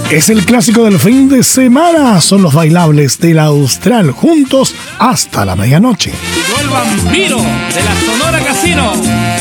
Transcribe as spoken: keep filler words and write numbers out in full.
Es el clásico del fin de semana. Son los bailables del Austral, juntos hasta la medianoche. Llegó el vampiro de la Sonora Casino.